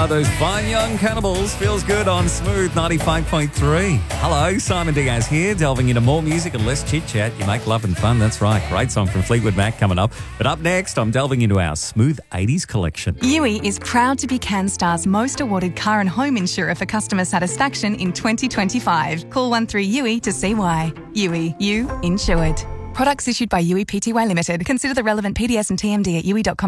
Those fine young cannibals. Feels good on Smooth 95.3. Hello, Simon Diaz here, delving into more music and less chit-chat. You make love and fun, that's right. Great song from Fleetwood Mac coming up. But up next, I'm delving into our Smooth 80s collection. Yui is proud to be CanStar's most awarded car and home insurer for customer satisfaction in 2025. Call 13-YUI to see why. Yui, you insured. Products issued by Yui Pty Limited. Consider the relevant PDS and TMD at yui.com.